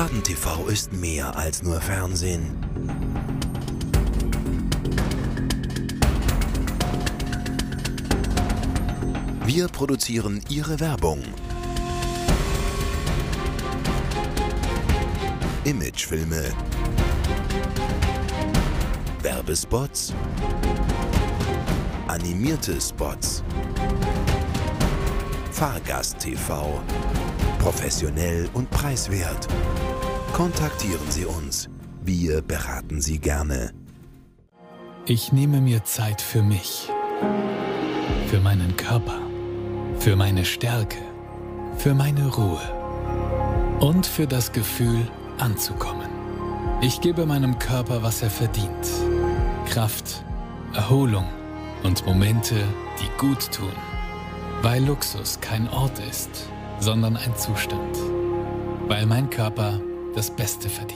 GartenTV ist mehr als nur Fernsehen. Wir produzieren Ihre Werbung. Imagefilme, Werbespots, animierte Spots, Fahrgast-TV, professionell und preiswert. Kontaktieren Sie uns. Wir beraten Sie gerne. Ich nehme mir Zeit für mich, für meinen Körper, für meine Stärke, für meine Ruhe und für das Gefühl, anzukommen. Ich gebe meinem Körper, was er verdient. Kraft, Erholung und Momente, die gut tun. Weil Luxus kein Ort ist, sondern ein Zustand. Weil mein Körper das Beste verdient.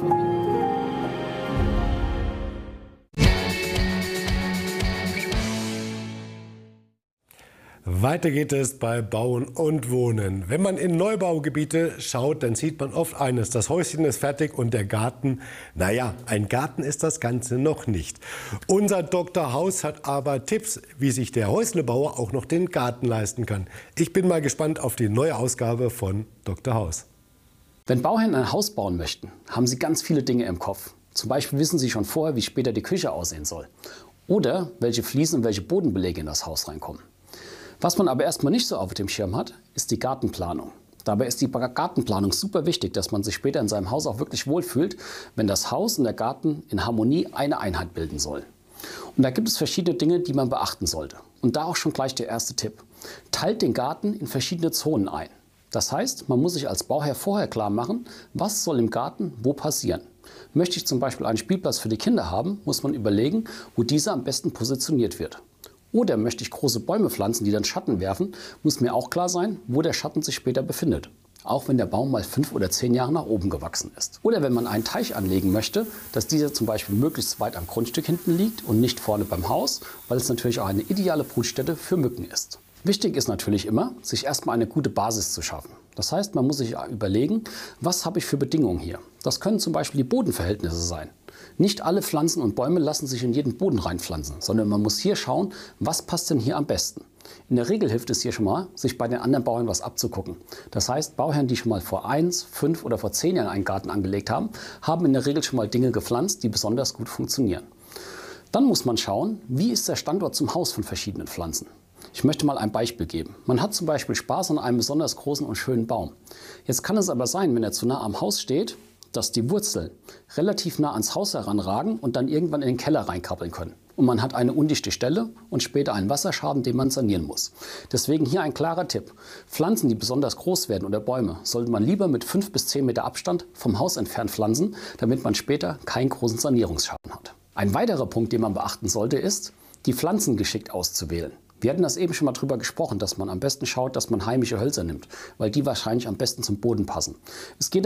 Weiter geht es bei Bauen und Wohnen. Wenn man in Neubaugebiete schaut, dann sieht man oft eines: Das Häuschen ist fertig und der Garten, naja, ein Garten ist das Ganze noch nicht. Unser Dr. Haus hat aber Tipps, wie sich der Häuslebauer auch noch den Garten leisten kann. Ich bin mal gespannt auf die neue Ausgabe von Dr. Haus. Wenn Bauherren ein Haus bauen möchten, haben sie ganz viele Dinge im Kopf. Zum Beispiel wissen sie schon vorher, wie später die Küche aussehen soll. Oder welche Fliesen und welche Bodenbeläge in das Haus reinkommen. Was man aber erstmal nicht so auf dem Schirm hat, ist die Gartenplanung. Dabei ist die Gartenplanung super wichtig, dass man sich später in seinem Haus auch wirklich wohlfühlt, wenn das Haus und der Garten in Harmonie eine Einheit bilden sollen. Und da gibt es verschiedene Dinge, die man beachten sollte. Und da auch schon gleich der erste Tipp: Teilt den Garten in verschiedene Zonen ein. Das heißt, man muss sich als Bauherr vorher klar machen, was soll im Garten wo passieren. Möchte ich zum Beispiel einen Spielplatz für die Kinder haben, muss man überlegen, wo dieser am besten positioniert wird. Oder möchte ich große Bäume pflanzen, die dann Schatten werfen, muss mir auch klar sein, wo der Schatten sich später befindet. Auch wenn der Baum mal 5 oder 10 Jahre nach oben gewachsen ist. Oder wenn man einen Teich anlegen möchte, dass dieser zum Beispiel möglichst weit am Grundstück hinten liegt und nicht vorne beim Haus, weil es natürlich auch eine ideale Brutstätte für Mücken ist. Wichtig ist natürlich immer, sich erstmal eine gute Basis zu schaffen. Das heißt, man muss sich überlegen, was habe ich für Bedingungen hier. Das können zum Beispiel die Bodenverhältnisse sein. Nicht alle Pflanzen und Bäume lassen sich in jeden Boden reinpflanzen, sondern man muss hier schauen, was passt denn hier am besten. In der Regel hilft es hier schon mal, sich bei den anderen Bauern was abzugucken. Das heißt, Bauherren, die schon mal vor 1, 5 oder vor 10 Jahren einen Garten angelegt haben, haben in der Regel schon mal Dinge gepflanzt, die besonders gut funktionieren. Dann muss man schauen, wie ist der Standort zum Haus von verschiedenen Pflanzen. Ich möchte mal ein Beispiel geben. Man hat zum Beispiel Spaß an einem besonders großen und schönen Baum. Jetzt kann es aber sein, wenn er zu nah am Haus steht, dass die Wurzeln relativ nah ans Haus heranragen und dann irgendwann in den Keller reinkrabbeln können. Und man hat eine undichte Stelle und später einen Wasserschaden, den man sanieren muss. Deswegen hier ein klarer Tipp: Pflanzen, die besonders groß werden oder Bäume, sollte man lieber mit 5 bis 10 Meter Abstand vom Haus entfernt pflanzen, damit man später keinen großen Sanierungsschaden hat. Ein weiterer Punkt, den man beachten sollte, ist, die Pflanzen geschickt auszuwählen. Wir hatten das eben schon mal drüber gesprochen, dass man am besten schaut, dass man heimische Hölzer nimmt, weil die wahrscheinlich am besten zum Boden passen. Es geht